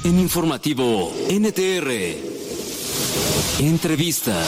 En Informativo NTR. Entrevista.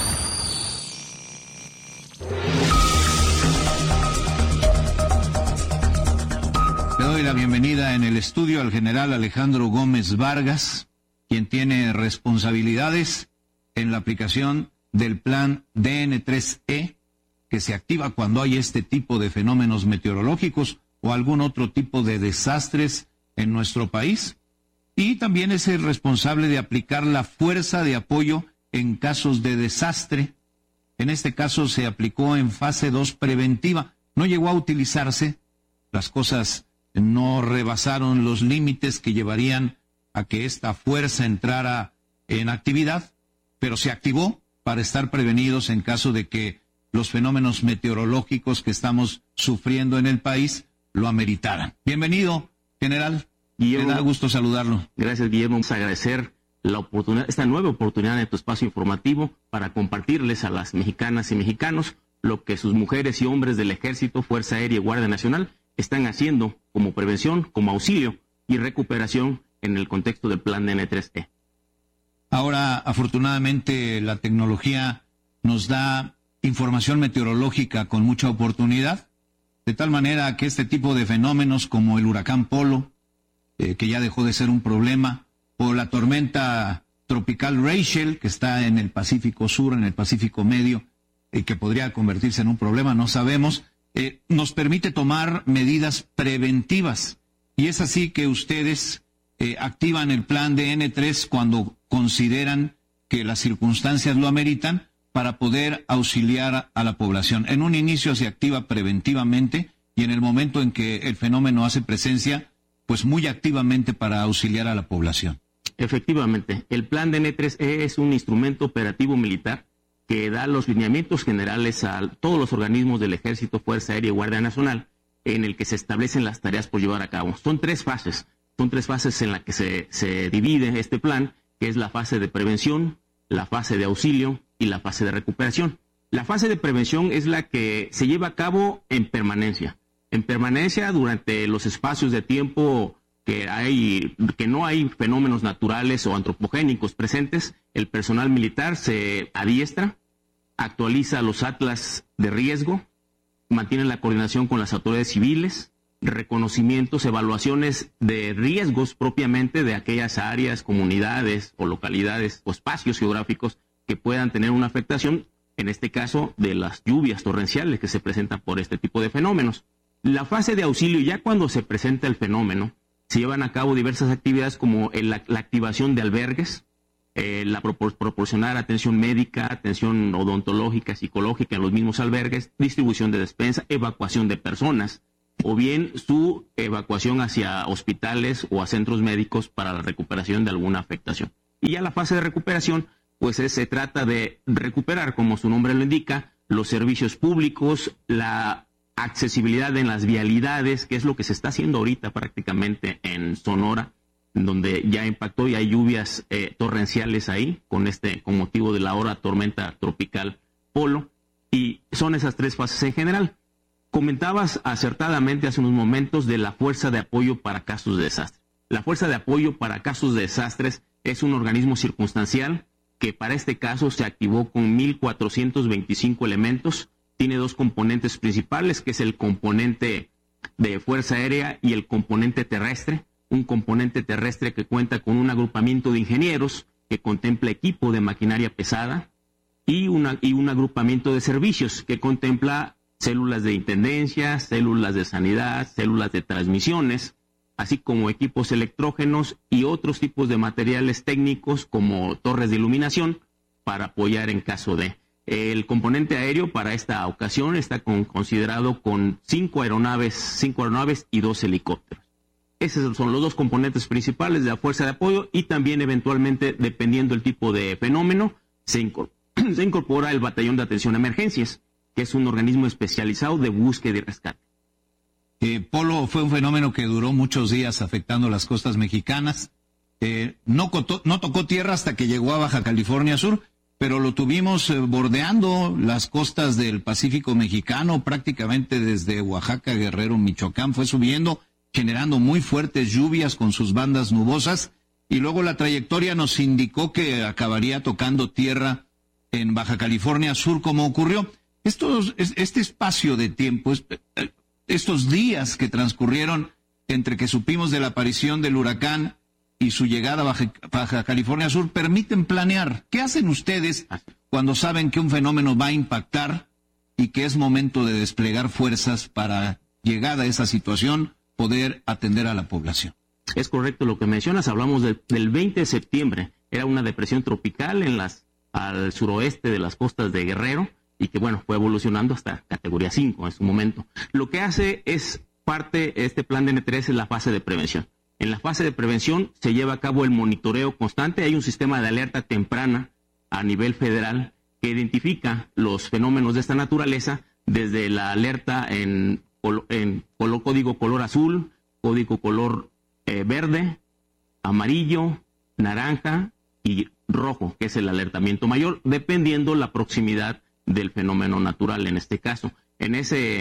Le doy la bienvenida en el estudio al general Alejandro Gómez Vargas, quien tiene responsabilidades en la aplicación del plan DN3E, que se activa cuando hay este tipo de fenómenos meteorológicos o algún otro tipo de desastres en nuestro país. Y también es el responsable de aplicar la fuerza de apoyo en casos de desastre. En este caso se aplicó en fase 2 preventiva. No llegó a utilizarse, las cosas no rebasaron los límites que llevarían a que esta fuerza entrara en actividad, pero se activó para estar prevenidos en caso de que los fenómenos meteorológicos que estamos sufriendo en el país lo ameritaran. Bienvenido, general. Guillermo, me da gusto saludarlo. Gracias, Guillermo. Vamos a agradecer la oportunidad, esta nueva oportunidad de tu espacio informativo para compartirles a las mexicanas y mexicanos lo que sus mujeres y hombres del Ejército, Fuerza Aérea y Guardia Nacional están haciendo como prevención, como auxilio y recuperación en el contexto del plan DN3E. Ahora, afortunadamente, la tecnología nos da información meteorológica con mucha oportunidad, de tal manera que este tipo de fenómenos como el huracán Polo, que ya dejó de ser un problema, o la tormenta tropical Rachel, que está en el Pacífico Sur, en el Pacífico Medio, que podría convertirse en un problema, no sabemos, nos permite tomar medidas preventivas. Y es así que ustedes activan el plan DN3 cuando consideran que las circunstancias lo ameritan para poder auxiliar a la población. En un inicio se activa preventivamente y en el momento en que el fenómeno hace presencia, pues muy activamente para auxiliar a la población. Efectivamente, el plan DN3E es un instrumento operativo militar que da los lineamientos generales a todos los organismos del Ejército, Fuerza Aérea y Guardia Nacional, en el que se establecen las tareas por llevar a cabo. Son tres fases en las que se divide este plan, que es la fase de prevención, la fase de auxilio y la fase de recuperación. La fase de prevención es la que se lleva a cabo en permanencia. En permanencia durante los espacios de tiempo que no hay fenómenos naturales o antropogénicos presentes, el personal militar se adiestra, actualiza los atlas de riesgo, mantiene la coordinación con las autoridades civiles, reconocimientos, evaluaciones de riesgos propiamente de aquellas áreas, comunidades o localidades o espacios geográficos que puedan tener una afectación, en este caso de las lluvias torrenciales que se presentan por este tipo de fenómenos. La fase de auxilio, ya cuando se presenta el fenómeno, se llevan a cabo diversas actividades como la activación de albergues, proporcionar atención médica, atención odontológica, psicológica en los mismos albergues, distribución de despensa, evacuación de personas, o bien su evacuación hacia hospitales o a centros médicos para la recuperación de alguna afectación. Y ya la fase de recuperación, pues se trata de recuperar, como su nombre lo indica, los servicios públicos, la accesibilidad en las vialidades, que es lo que se está haciendo ahorita prácticamente en Sonora, donde ya impactó y hay lluvias torrenciales ahí, con motivo de la ahora tormenta tropical Polo, y son esas tres fases en general. Comentabas acertadamente hace unos momentos de la Fuerza de Apoyo para Casos de Desastre. La Fuerza de Apoyo para Casos de Desastres es un organismo circunstancial que para este caso se activó con 1,425 elementos. Tiene dos componentes principales, que es el componente de Fuerza Aérea y el componente terrestre. Un componente terrestre que cuenta con un agrupamiento de ingenieros que contempla equipo de maquinaria pesada y un agrupamiento de servicios que contempla células de intendencia, células de sanidad, células de transmisiones, así como equipos electrógenos y otros tipos de materiales técnicos como torres de iluminación para apoyar en caso de. El componente aéreo para esta ocasión está considerado con 5 aeronaves y 2 helicópteros. Esos son los dos componentes principales de la Fuerza de Apoyo, y también eventualmente, dependiendo del tipo de fenómeno, se incorpora el Batallón de Atención a Emergencias, que es un organismo especializado de búsqueda y rescate. Polo fue un fenómeno que duró muchos días afectando las costas mexicanas. No tocó tierra hasta que llegó a Baja California Sur, pero lo tuvimos bordeando las costas del Pacífico mexicano, prácticamente desde Oaxaca, Guerrero, Michoacán, fue subiendo, generando muy fuertes lluvias con sus bandas nubosas, y luego la trayectoria nos indicó que acabaría tocando tierra en Baja California Sur, como ocurrió. Este espacio de tiempo, estos días que transcurrieron entre que supimos de la aparición del huracán y su llegada a Baja California Sur, permiten planear. ¿Qué hacen ustedes cuando saben que un fenómeno va a impactar y que es momento de desplegar fuerzas para, llegada a esa situación, poder atender a la población? Es correcto lo que mencionas. Hablamos del 20 de septiembre. Era una depresión tropical al suroeste de las costas de Guerrero y que, bueno, fue evolucionando hasta categoría 5 en su momento. Lo que hace este plan de N3 es la fase de prevención. En la fase de prevención se lleva a cabo el monitoreo constante. Hay un sistema de alerta temprana a nivel federal que identifica los fenómenos de esta naturaleza desde la alerta en código color azul, código color verde, amarillo, naranja y rojo, que es el alertamiento mayor, dependiendo la proximidad del fenómeno natural en este caso. En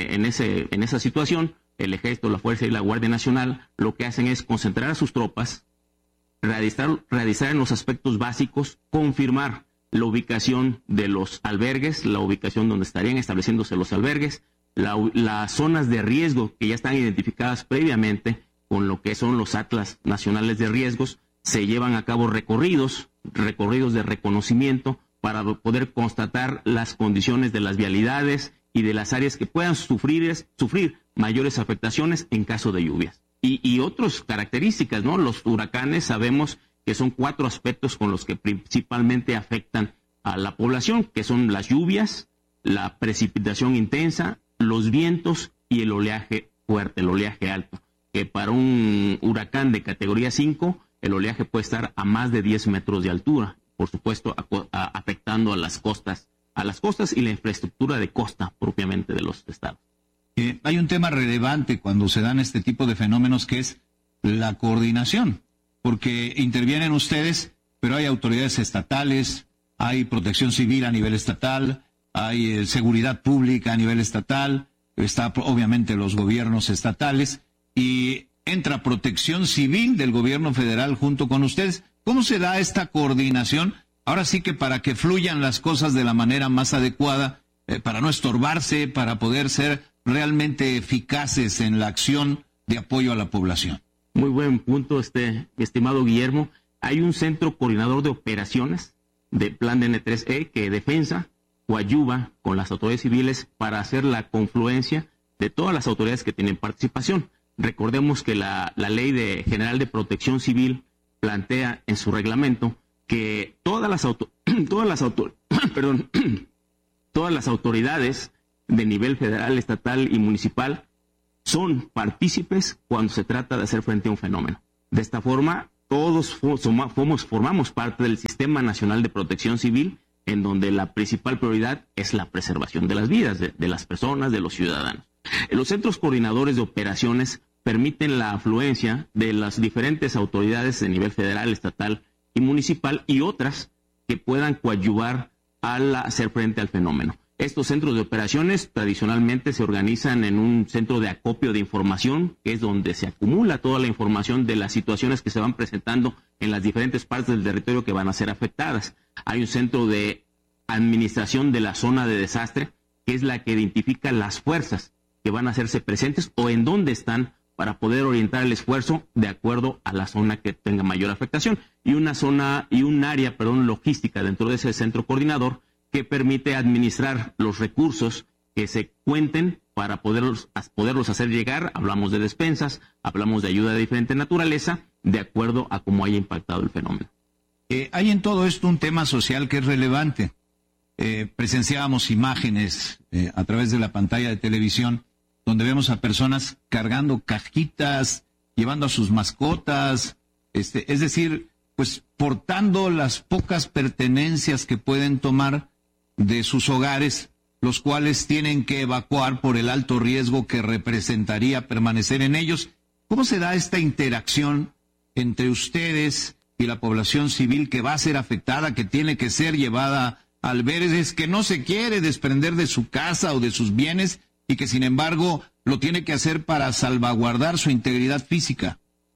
esa situación, el Ejército, la Fuerza y la Guardia Nacional lo que hacen es concentrar a sus tropas, realizar en los aspectos básicos, confirmar la ubicación de los albergues, la ubicación donde estarían estableciéndose los albergues, las zonas de riesgo que ya están identificadas previamente con lo que son los atlas nacionales de riesgos. Se llevan a cabo recorridos de reconocimiento para poder constatar las condiciones de las vialidades y de las áreas que puedan sufrir mayores afectaciones en caso de lluvias. Y otras características, ¿no? Los huracanes sabemos que son 4 aspectos con los que principalmente afectan a la población, que son las lluvias, la precipitación intensa, los vientos y el oleaje fuerte, el oleaje alto. Que para un huracán de categoría 5, el oleaje puede estar a más de 10 metros de altura, por supuesto afectando a las costas y la infraestructura de costa propiamente de los estados. Hay un tema relevante cuando se dan este tipo de fenómenos, que es la coordinación, porque intervienen ustedes, pero hay autoridades estatales, hay protección civil a nivel estatal, hay seguridad pública a nivel estatal, está obviamente los gobiernos estatales, y entra protección civil del gobierno federal junto con ustedes. ¿Cómo se da esta coordinación? Ahora sí que para que fluyan las cosas de la manera más adecuada, para no estorbarse, para poder ser realmente eficaces en la acción de apoyo a la población. Muy buen punto, estimado Guillermo. Hay un centro coordinador de operaciones del plan de N3E que Defensa coadyuva con las autoridades civiles para hacer la confluencia de todas las autoridades que tienen participación. Recordemos que la Ley General de Protección Civil plantea en su reglamento que todas las autoridades de nivel federal, estatal y municipal son partícipes cuando se trata de hacer frente a un fenómeno. De esta forma, todos formamos parte del Sistema Nacional de Protección Civil, en donde la principal prioridad es la preservación de las vidas de las personas, de los ciudadanos. Los centros coordinadores de operaciones permiten la afluencia de las diferentes autoridades de nivel federal, estatal y municipal y otras que puedan coadyuvar al hacer frente al fenómeno. Estos centros de operaciones tradicionalmente se organizan en un centro de acopio de información, que es donde se acumula toda la información de las situaciones que se van presentando en las diferentes partes del territorio que van a ser afectadas. Hay un centro de administración de la zona de desastre, que es la que identifica las fuerzas que van a hacerse presentes o en dónde están para poder orientar el esfuerzo de acuerdo a la zona que tenga mayor afectación. Y un área logística dentro de ese centro coordinador que permite administrar los recursos que se cuenten para poderlos hacer llegar. Hablamos de despensas, hablamos de ayuda de diferente naturaleza, de acuerdo a cómo haya impactado el fenómeno. Hay en todo esto un tema social que es relevante. Presenciábamos imágenes a través de la pantalla de televisión, donde vemos a personas cargando cajitas, llevando a sus mascotas, es decir, pues portando las pocas pertenencias que pueden tomar de sus hogares, los cuales tienen que evacuar por el alto riesgo que representaría permanecer en ellos. ¿Cómo se da esta interacción entre ustedes y la población civil que va a ser afectada, que tiene que ser llevada a albergues, que no se quiere desprender de su casa o de sus bienes y que sin embargo lo tiene que hacer para salvaguardar su integridad física?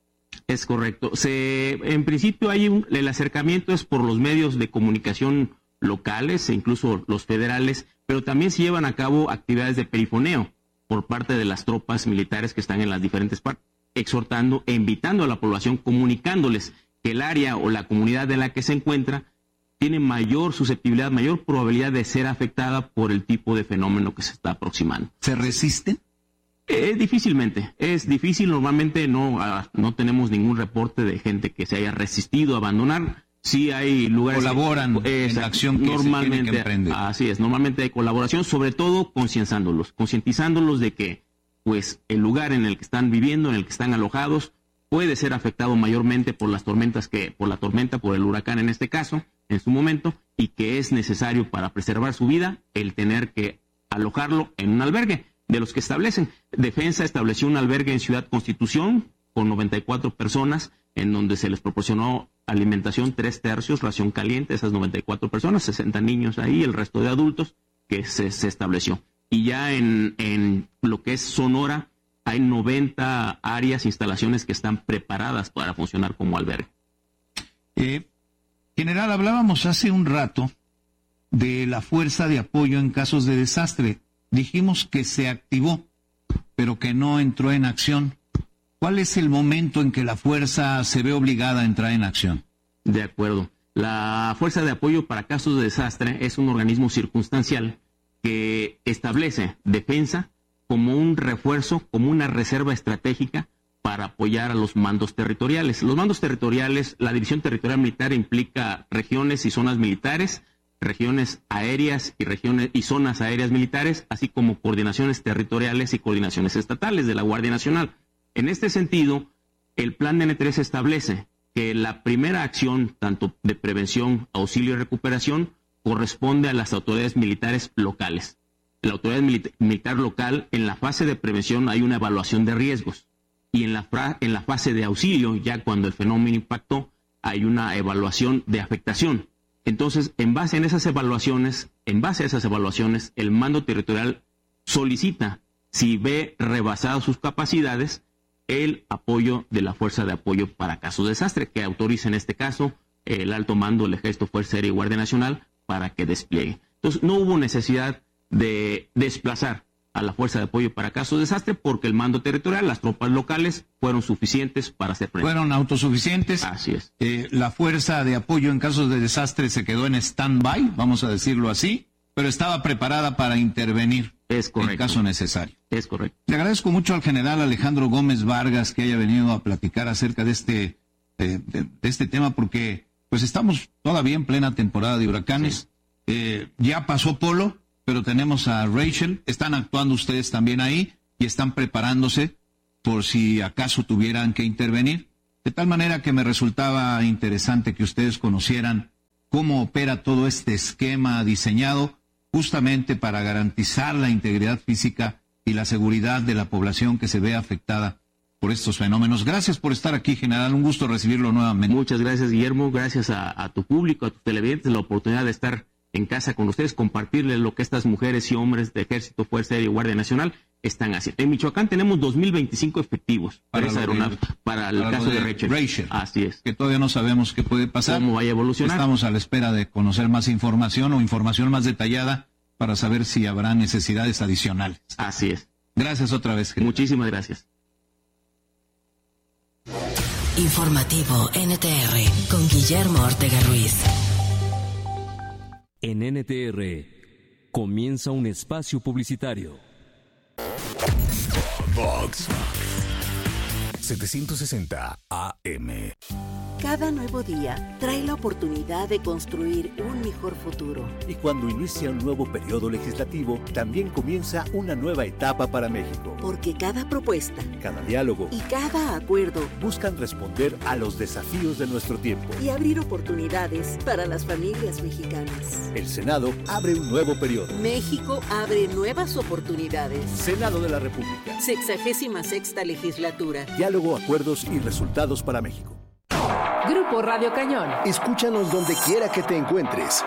Es correcto. En principio el acercamiento es por los medios de comunicación locales e incluso los federales, pero también se llevan a cabo actividades de perifoneo por parte de las tropas militares que están en las diferentes partes, exhortando e invitando a la población, comunicándoles que el área o la comunidad en la que se encuentra tiene mayor susceptibilidad, mayor probabilidad de ser afectada por el tipo de fenómeno que se está aproximando. ¿Se resisten? Difícilmente, es difícil. Normalmente no tenemos ningún reporte de gente que se haya resistido a abandonar. Sí hay lugares colaboran en la acción que normalmente se tiene que emprender. Así es, normalmente hay colaboración, sobre todo concientizándolos de que pues el lugar en el que están viviendo, en el que están alojados, puede ser afectado mayormente por las tormentas por el huracán en este caso, en su momento, y que es necesario para preservar su vida el tener que alojarlo en un albergue de los que establecen. Defensa estableció un albergue en Ciudad Constitución con 94 personas, en donde se les proporcionó alimentación 3/3, ración caliente, esas 94 personas, 60 niños ahí, el resto de adultos, que se estableció. Y ya en lo que es Sonora, hay 90 áreas, instalaciones que están preparadas para funcionar como albergue. General, hablábamos hace un rato de la fuerza de apoyo en casos de desastre. Dijimos que se activó, pero que no entró en acción. ¿Cuál es el momento en que la fuerza se ve obligada a entrar en acción? De acuerdo. La Fuerza de Apoyo para Casos de Desastre es un organismo circunstancial que establece defensa como un refuerzo, como una reserva estratégica para apoyar a los mandos territoriales. Los mandos territoriales, la División Territorial Militar implica regiones y zonas militares, regiones aéreas y zonas aéreas militares, así como coordinaciones territoriales y coordinaciones estatales de la Guardia Nacional. En este sentido, el plan de N3 establece que la primera acción, tanto de prevención, auxilio y recuperación, corresponde a las autoridades militares locales. La autoridad militar local, en la fase de prevención hay una evaluación de riesgos, y en la fase de auxilio, ya cuando el fenómeno impactó, hay una evaluación de afectación. Entonces, en base a esas evaluaciones, el mando territorial solicita, si ve rebasadas sus capacidades, el apoyo de la Fuerza de Apoyo para Casos de Desastre, que autoriza en este caso el alto mando del Ejército, Fuerza Aérea y Guardia Nacional para que despliegue. Entonces, no hubo necesidad de desplazar a la Fuerza de Apoyo para Casos de Desastre porque el mando territorial, las tropas locales, fueron suficientes para hacer frente. ¿Fueron autosuficientes? Así es. La Fuerza de Apoyo en casos de desastre se quedó en stand-by, vamos a decirlo así, pero estaba preparada para intervenir en caso necesario. Es correcto. Le agradezco mucho al general Alejandro Gómez Vargas que haya venido a platicar acerca de este tema, porque pues estamos todavía en plena temporada de huracanes. Sí. Ya pasó Polo, pero tenemos a Rachel. Están actuando ustedes también ahí y están preparándose por si acaso tuvieran que intervenir. De tal manera que me resultaba interesante que ustedes conocieran cómo opera todo este esquema diseñado justamente para garantizar la integridad física y la seguridad de la población que se ve afectada por estos fenómenos. Gracias por estar aquí, general. Un gusto recibirlo nuevamente. Muchas gracias, Guillermo. Gracias a tu público, a tus televidentes, la oportunidad de estar en casa con ustedes, compartirles lo que estas mujeres y hombres de Ejército, Fuerza Aérea y Guardia Nacional están haciendo. En Michoacán tenemos 2025 efectivos para el caso de Rachel. Así es. Que todavía no sabemos qué puede pasar. ¿Cómo vaya a evolucionar? Estamos a la espera de conocer más información o información más detallada para saber si habrá necesidades adicionales. Así es. Gracias otra vez, general. Muchísimas gracias. Informativo NTR con Guillermo Ortega Ruiz. En NTR comienza un espacio publicitario. Vox 760 AM. Cada nuevo día trae la oportunidad de construir un mejor futuro. Y cuando inicia un nuevo periodo legislativo, también comienza una nueva etapa para México. Porque cada propuesta, cada diálogo y cada acuerdo buscan responder a los desafíos de nuestro tiempo y abrir oportunidades para las familias mexicanas. El Senado abre un nuevo periodo. México abre nuevas oportunidades. Senado de la República. 66ª legislatura. Diálogo, acuerdos y resultados para México. Grupo Radio Cañón. Escúchanos donde quiera que te encuentres.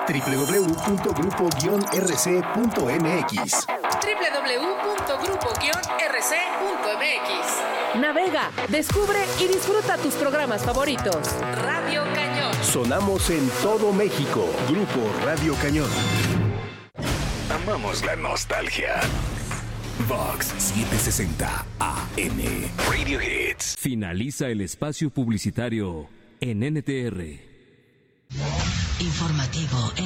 www.grupo-rc.mx. www.grupo-rc.mx. Navega, descubre y disfruta tus programas favoritos. Radio Cañón. Sonamos en todo México. Grupo Radio Cañón. Amamos la nostalgia. Vox 760 AM. Radio Hits. Finaliza el espacio publicitario en NTR. Informativo